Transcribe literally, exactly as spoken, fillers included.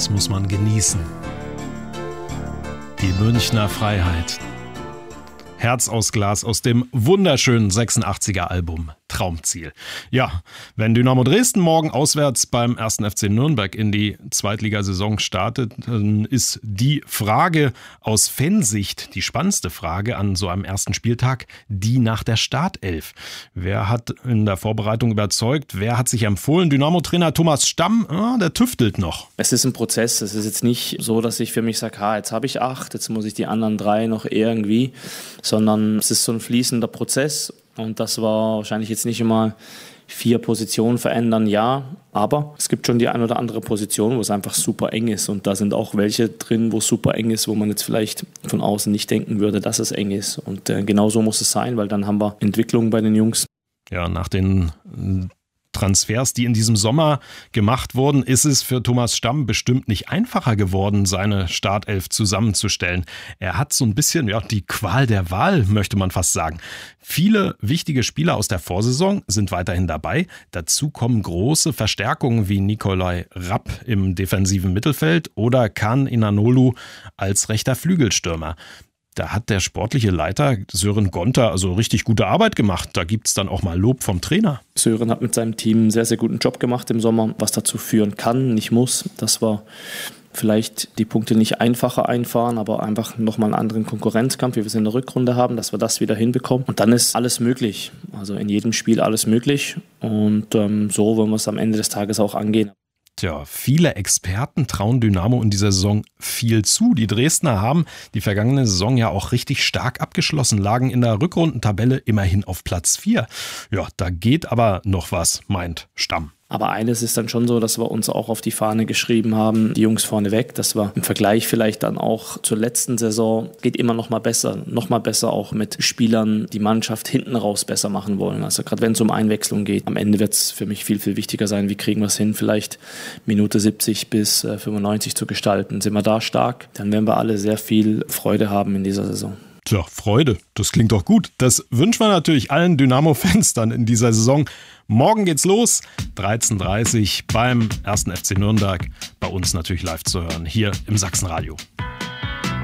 das muss man genießen. Die Münchner Freiheit. Herz aus Glas aus dem wunderschönen sechsundachtziger Album Traumziel. Ja, wenn Dynamo Dresden morgen auswärts beim ersten F C Nürnberg in die Zweitligasaison startet, dann ist die Frage aus Fansicht, die spannendste Frage an so einem ersten Spieltag, die nach der Startelf. Wer hat in der Vorbereitung überzeugt? Wer hat sich empfohlen? Dynamo-Trainer Thomas Stamm, ah, der tüftelt noch. Es ist ein Prozess. Es ist jetzt nicht so, dass ich für mich sage, ha, jetzt habe ich acht, jetzt muss ich die anderen drei noch irgendwie, sondern es ist so ein fließender Prozess. Und das war wahrscheinlich jetzt nicht immer vier Positionen verändern, ja. Aber es gibt schon die ein oder andere Position, wo es einfach super eng ist. Und da sind auch welche drin, wo es super eng ist, wo man jetzt vielleicht von außen nicht denken würde, dass es eng ist. Und äh, genau so muss es sein, weil dann haben wir Entwicklung bei den Jungs. Ja, nach den Transfers, die in diesem Sommer gemacht wurden, ist es für Thomas Stamm bestimmt nicht einfacher geworden, seine Startelf zusammenzustellen. Er hat so ein bisschen, ja, die Qual der Wahl, möchte man fast sagen. Viele wichtige Spieler aus der Vorsaison sind weiterhin dabei. Dazu kommen große Verstärkungen wie Nikolai Rapp im defensiven Mittelfeld oder Can Inanolu als rechter Flügelstürmer. Da hat der sportliche Leiter Sören Gonter also richtig gute Arbeit gemacht. Da gibt es dann auch mal Lob vom Trainer. Sören hat mit seinem Team einen sehr, sehr guten Job gemacht im Sommer, was dazu führen kann, nicht muss. Das war vielleicht die Punkte nicht einfacher einfahren, aber einfach nochmal einen anderen Konkurrenzkampf, wie wir es in der Rückrunde haben, dass wir das wieder hinbekommen. Und dann ist alles möglich. Also in jedem Spiel alles möglich. Und ähm, so wollen wir es am Ende des Tages auch angehen. Tja, viele Experten trauen Dynamo in dieser Saison viel zu. Die Dresdner haben die vergangene Saison ja auch richtig stark abgeschlossen, lagen in der Rückrundentabelle immerhin auf Platz vier. Ja, da geht aber noch was, meint Stamm. Aber eines ist dann schon so, dass wir uns auch auf die Fahne geschrieben haben, die Jungs vorne weg, dass wir im Vergleich vielleicht dann auch zur letzten Saison geht immer noch mal besser, noch mal besser auch mit Spielern die Mannschaft hinten raus besser machen wollen. Also gerade wenn es um Einwechslung geht, am Ende wird es für mich viel, viel wichtiger sein, wie kriegen wir es hin, vielleicht Minute siebzig bis fünfundneunzig zu gestalten. Sind wir da stark, dann werden wir alle sehr viel Freude haben in dieser Saison. Tja, Freude, das klingt doch gut. Das wünschen wir natürlich allen Dynamo-Fans dann in dieser Saison. Morgen geht's los, dreizehn Uhr dreißig beim ersten F C Nürnberg. Bei uns natürlich live zu hören, hier im Sachsenradio.